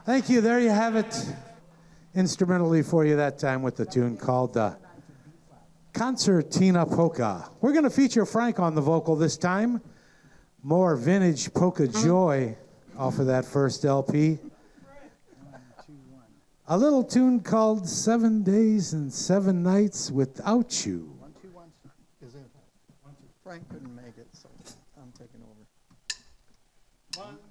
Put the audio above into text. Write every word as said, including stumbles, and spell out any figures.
Thank you. There you have it. Instrumentally for you that time with the tune called uh, Concertina Polka. We're going to feature Frank on the vocal this time. More vintage polka joy off of that first L P. A little tune called Seven Days and Seven Nights Without You. One, two, one. Is it? Frank couldn't make it, so I'm taking over. One.